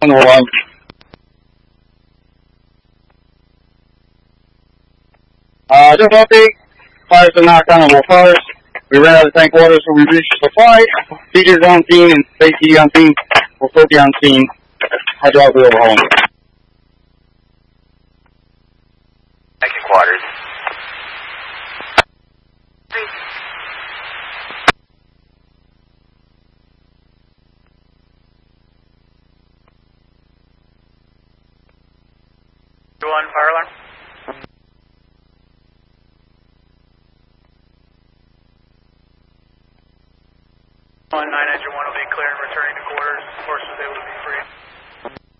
on the alarm. Just an update. Fires are knocked down on both cars. We ran out of tank water, so we reached supply. Features on scene and safety on scene. We'll still be on scene. Hydraulic overhauling. Thank you, quarters. On fire alarm. 19